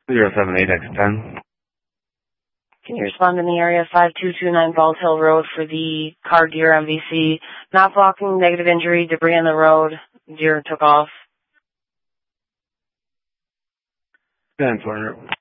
078X10. Can you respond in the area 5229 Bald Hill Road for the car Deer MVC? Not blocking, negative injury, debris on the road. Deer took off. 10-4.